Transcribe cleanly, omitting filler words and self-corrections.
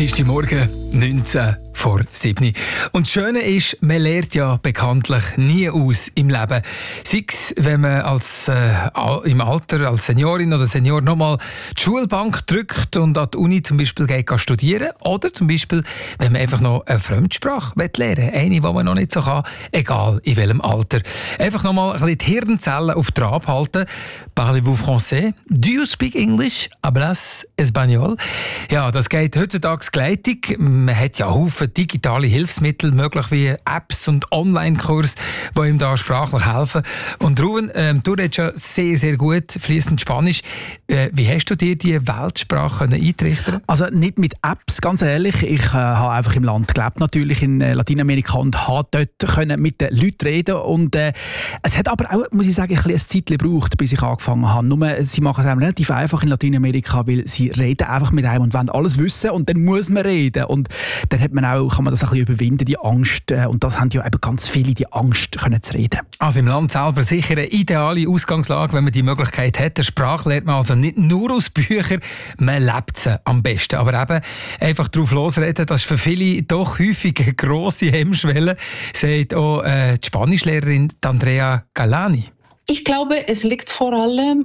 Dienstagmorgen, 19:07. Und das Schöne ist, man lernt ja bekanntlich nie aus im Leben. Sei es, wenn man im Alter als Seniorin oder Senior nochmal die Schulbank drückt und an die Uni zum Beispiel geht studieren. Oder zum Beispiel, wenn man einfach noch eine Fremdsprache lernen will. Eine, die man noch nicht so kann, egal in welchem Alter. Einfach nochmal ein bisschen die Hirnzellen auf Trab halten. Parlez-vous français? Do you speak English? Hablas español? Ja, das geht heutzutage gleitig. Man hat ja Haufen digitale Hilfsmittel, möglich wie Apps und Online-Kurse, die ihm da sprachlich helfen. Und Ruben, du redest ja sehr, sehr gut fließend Spanisch. Wie hast du dir die Weltsprache eintrichtern? Also nicht mit Apps, ganz ehrlich. Ich habe einfach im Land gelebt, natürlich in Lateinamerika, und habe dort können mit den Leuten reden. Und es hat aber auch, muss ich sagen, ein bisschen Zeit gebraucht, bis ich angefangen habe. Nur, sie machen es einem relativ einfach in Lateinamerika, weil sie reden einfach mit einem und wollen alles wissen, und dann muss man reden. Und dann kann man das ein bisschen überwinden, die Angst. Und das haben ja eben ganz viele, die Angst, können zu reden. Also im Land selber sicher eine ideale Ausgangslage, wenn man die Möglichkeit hat. Der Sprache lernt man also nicht nur aus Büchern, man lebt sie am besten. Aber eben einfach drauf losreden, das ist für viele doch häufig eine grosse Hemmschwelle, sagt auch die Spanischlehrerin Andrea Galani. Ich glaube, es liegt vor allem